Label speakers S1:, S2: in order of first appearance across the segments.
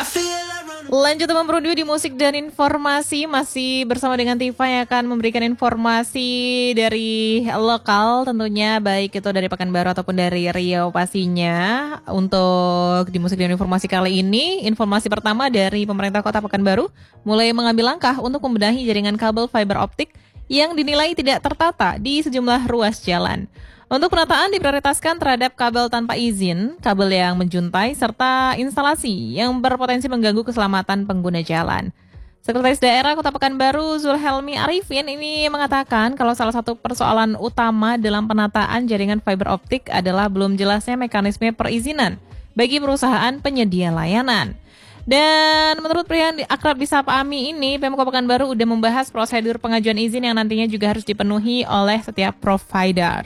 S1: Lanjut teman Pro 2 di musik dan informasi, masih bersama dengan Tifa yang akan memberikan informasi dari lokal tentunya, baik itu dari Pekanbaru ataupun dari Riau pastinya. Untuk di musik dan informasi kali ini, informasi pertama dari pemerintah Kota Pekanbaru mulai mengambil langkah untuk membenahi jaringan kabel fiber optik yang dinilai tidak tertata di sejumlah ruas jalan. Untuk penataan diprioritaskan terhadap kabel tanpa izin, kabel yang menjuntai, serta instalasi yang berpotensi mengganggu keselamatan pengguna jalan. Sekretaris Daerah Kota Pekanbaru Zulhelmi Arifin ini mengatakan kalau salah satu persoalan utama dalam penataan jaringan fiber optik adalah belum jelasnya mekanisme perizinan bagi perusahaan penyedia layanan. Dan menurut pria yang akrab disapa Ami ini, Pemkot Pekanbaru udah membahas prosedur pengajuan izin yang nantinya juga harus dipenuhi oleh setiap provider.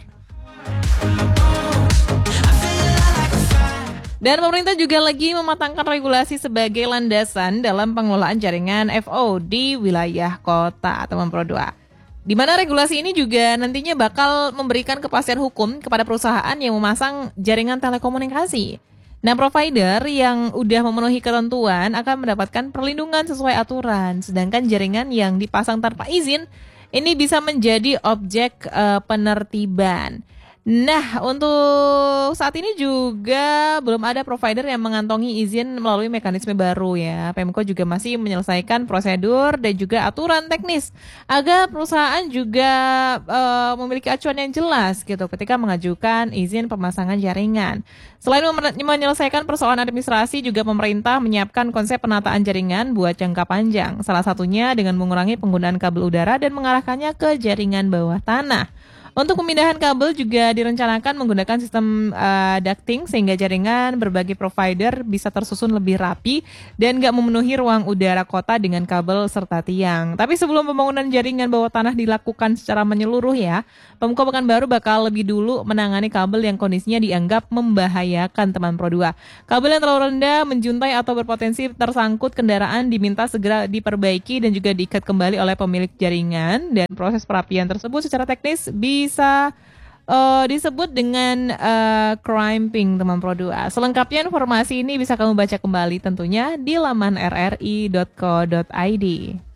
S1: Dan pemerintah juga lagi mematangkan regulasi sebagai landasan dalam pengelolaan jaringan FO di wilayah kota, teman Pro 2. Di mana regulasi ini juga nantinya bakal memberikan kepastian hukum kepada perusahaan yang memasang jaringan telekomunikasi. Nah, provider yang udah memenuhi ketentuan akan mendapatkan perlindungan sesuai aturan, sedangkan jaringan yang dipasang tanpa izin ini bisa menjadi objek penertiban. Nah, untuk saat ini juga belum ada provider yang mengantongi izin melalui mekanisme baru ya. Pemko juga masih menyelesaikan prosedur dan juga aturan teknis agar perusahaan juga memiliki acuan yang jelas gitu ketika mengajukan izin pemasangan jaringan. Selain menyelesaikan persoalan administrasi, juga pemerintah menyiapkan konsep penataan jaringan buat jangka panjang. Salah satunya dengan mengurangi penggunaan kabel udara dan mengarahkannya ke jaringan bawah tanah. Untuk pemindahan kabel juga direncanakan menggunakan sistem ducting sehingga jaringan berbagai provider bisa tersusun lebih rapi dan nggak memenuhi ruang udara kota dengan kabel serta tiang. Tapi sebelum pembangunan jaringan bawah tanah dilakukan secara menyeluruh ya, Pemkot Pekanbaru bakal lebih dulu menangani kabel yang kondisinya dianggap membahayakan, teman Pro 2. Kabel yang terlalu rendah, menjuntai atau berpotensi tersangkut kendaraan diminta segera diperbaiki dan juga diikat kembali oleh pemilik jaringan, dan proses perapian tersebut secara teknis bisa disebut dengan crimping, teman Pro 2. Selengkapnya informasi ini bisa kamu baca kembali tentunya di laman rri.co.id.